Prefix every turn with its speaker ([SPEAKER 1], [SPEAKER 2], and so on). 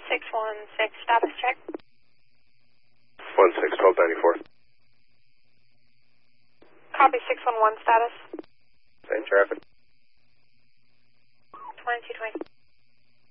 [SPEAKER 1] 616, status check.
[SPEAKER 2] 16-1294.
[SPEAKER 1] Copy 611, status.
[SPEAKER 2] Same traffic.
[SPEAKER 1] 2220.